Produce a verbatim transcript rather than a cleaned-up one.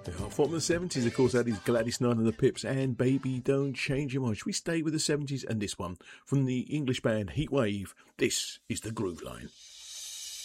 From the seventies, of course, that is Gladys Knight and the Pips and Baby Don't Change Your Mind. Should we stay with the seventies and this one from the English band Heatwave? This is the Groove Line.